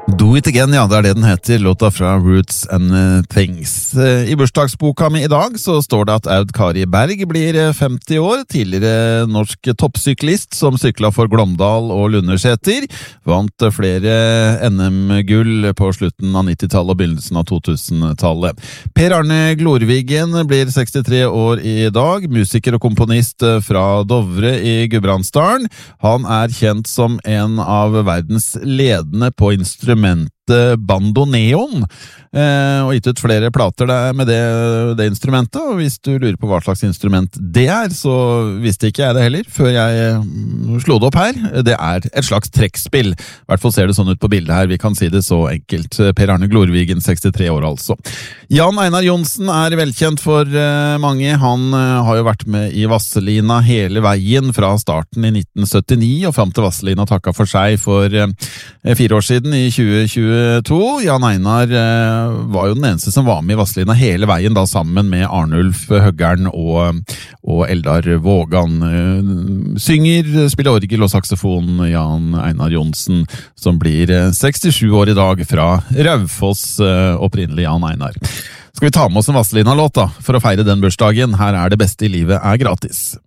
Do It Again, ja, det det den heter, låta fra Roots and Things. I bursdagsboka mi i dag så står det at Aud Kari Berg blir 50 år, tidligere norsk toppsyklist som sykla for Glåmdal og Lunderseter, vant flere NM-gull på slutten av 90-tallet og begynnelsen av 2000-tallet. Per Arne Glorvigen blir 63 år i dag, musiker og komponist fra Dovre i Gudbrandsdalen. Han kjent som en av verdens ledende på instrumentet bandoneon, og gitt ut flere plater med det instrumentet, og hvis du lurer på hva slags instrument det så visste ikke jeg det heller, før jeg slo det opp her. Det et slags trekkspill, i hvert fall ser det sånn ut på bildet her, vi kan si det så enkelt. Per Arne Glorvigen, 63 år altså. Jan Einar Johnsen velkjent for mange, han har jo vært med i Vasselina hele veien fra starten i 1979 og frem til Vasselina takket for seg for 4 år siden i 2022. Jan Einar var jo den eneste som var med i Vasselina hele veien da, sammen med Arnulf Høggern og Eldar Vågan. Synger, spiller orgel og saksofon, Jan Einar Johnsen, som blir 67 år i dag fra Raufoss, opprinnelig Jan Einar. Skal vi ta med oss en Vasselina-låt da, for å feire den bursdagen? Her Det beste i livet gratis.